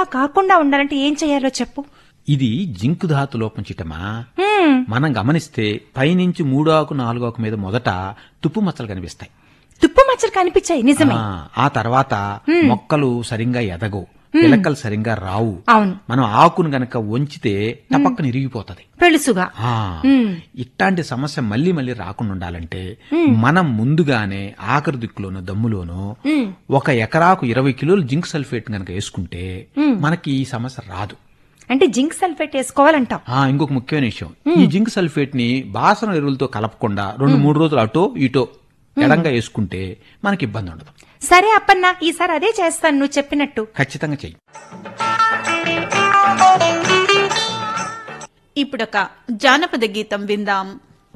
కాకుండా ఉండాలంటే ఏం చెయ్యాలో చెప్పు. ఇది జింకు ధాతు లోపం చిట్టమా. మనం గమనిస్తే పైనుంచి 3 ఆకు 4 ఆకు మీద మొదట తుప్పు మచ్చలు కనిపిస్తాయి. తుప్పు మచ్చలు కనిపించాయి, నిజమే. ఆ తర్వాత మొక్కలు సరిగ్గా ఎదగవు, పిలకలు సరిగ్గా రావు. అవును. మనం ఆకును గనక వంచితే టపక్కన ఇరిగిపోతది, పెళుసుగా. ఇట్లాంటి సమస్య మళ్ళీ మళ్ళీ రాకుండా ఉండాలంటే మనం ముందుగానే ఆఖరి దిక్కులోనో దమ్ములోనో 1 ఎకరాకు 20 కిలోలు జింక్ సల్ఫేట్ గనక వేసుకుంటే మనకి ఈ సమస్య రాదు. అంటే జింక్ సల్ఫేట్ వేసుకోవాలంటాం. ఇంకొక ముఖ్యమైన విషయం, ఈ జింక్ సల్ఫేట్ ని బాసన ఎరువులతో కలపకుండా 2-3 రోజులు అటో ఇటో ఎడంగా వేసుకుంటే మనకి ఇబ్బంది ఉండదు. సరే అప్పన్నా, ఈసారి అదే చేస్తాను నువ్వు చెప్పినట్టు. ఖచ్చితంగా చెయ్యి. ఇప్పుడొక జానపద గీతం విందాం.